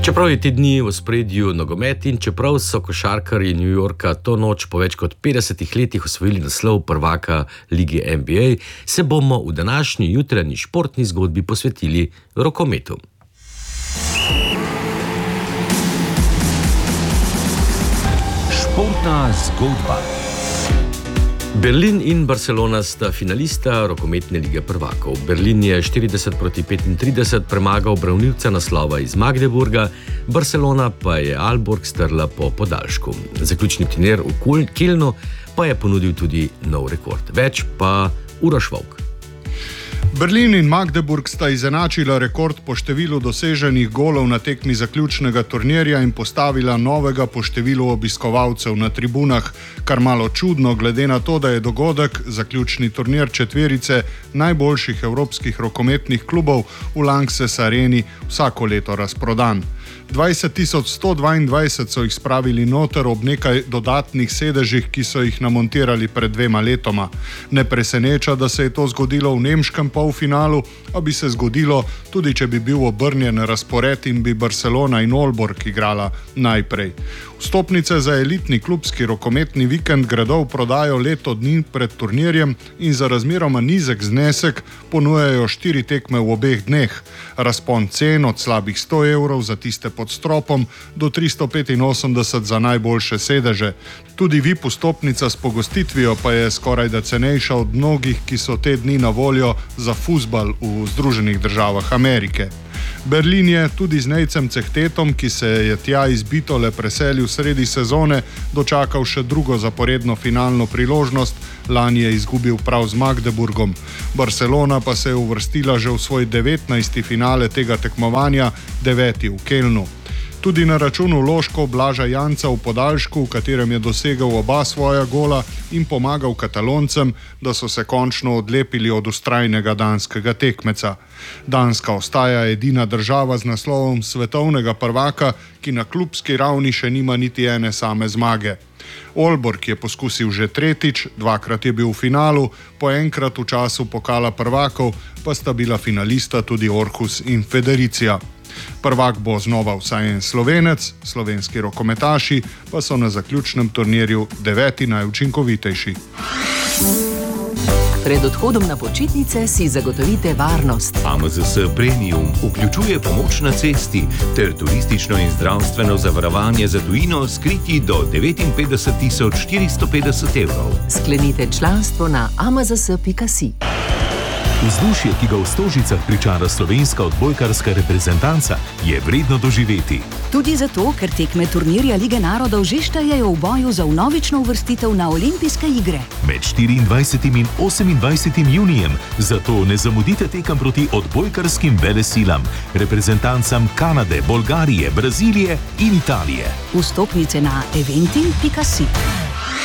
Čeprav je te dni v ospredju nogomet in čeprav so košarkarji New Yorka to noč po več kot 50 letih osvojili naslov prvaka lige NBA, se bomo v današnji jutranji športni zgodbi posvetili rokometu. Športna zgodba. Berlin in Barcelona sta finalista rokometne lige prvakov. Berlin je 40-35 premagal branilca naslova iz Magdeburga, Barcelona pa je Aalborg strla po podaljšku. Zaključni turnir v Kölnu pa je ponudil tudi nov rekord. Več pa Uroš Volk. Berlin in Magdeburg sta izenačila rekord po številu doseženih golov na tekmi zaključnega turnirja in postavila novega po številu obiskovalcev na tribunah, kar malo čudno glede na to, da je dogodek, zaključni turnir četverice najboljših evropskih rokometnih klubov v Lanxess areni vsako leto razprodan. 20.122 so jih spravili noter ob nekaj dodatnih sedežih, ki so jih namontirali pred 2 letoma. Ne preseneča, da se je to zgodilo v nemškem polfinalu, a bi se zgodilo tudi, če bi bil obrnjen razpored in bi Barcelona in Aalborg igrala najprej. Vstopnice za elitni klubski rokometni vikend gredo v prodajo leto dni pred turnirjem in za razmeroma nizek znesek ponujajo 4 tekme v obeh dneh. Razpon cen od slabih 100 evrov za tiste pod stropom do 385 za najboljše sedeže. Tudi VIP vstopnica s pogostitvijo pa je skorajda cenejša od mnogih, ki so te dni na voljo za fuzbal v Združenih državah Amerike. Berlin je tudi z Nejcem Cehtetom, ki se je tja iz Bitole preselil sredi sezone, dočakal še drugo zaporedno finalno priložnost, lani je izgubil prav z Magdeburgom. Barcelona pa se je uvrstila že v svoj 19. finale tega tekmovanja, 9. v Kölnu. Tudi na računu vložkov Blaža Janca v podaljšku, v katerem je dosegel oba svoja gola in pomagal Kataloncem, da so se končno odlepili od vztrajnega danskega tekmeca. Danska ostaja edina država z naslovom svetovnega prvaka, ki na klubski ravni še nima niti ene same zmage. Aalborg je poskusil že 3., 2-krat je bil v finalu, po enkrat v času pokala prvakov, pa sta bila finalista tudi Aarhus in Federicija. Prvak bo znova vsaj en Slovenec, slovenski rokometaši pa so na zaključnem turnirju 9. najučinkovitejši. Pred odhodom na počitnice si zagotovite varnost. AMZS Premium vključuje pomoč na cesti ter turistično in zdravstveno zavarovanje za tujino s kriti do 59.450 evrov. Sklenite članstvo na amzs.si. Vzdušje, ki ga v Stožicah pričara slovenska odbojkarska reprezentanca, je vredno doživeti. Tudi zato, ker tekme turnirja Lige narodov že štejejo v boju za vnovično uvrstitev na olimpijske igre. Med 24. in 28. junijem, zato ne zamudite tekem proti odbojkarskim velesilam, reprezentancam Kanade, Bolgarije, Brazilije in Italije. Vstopnice na eventim.si.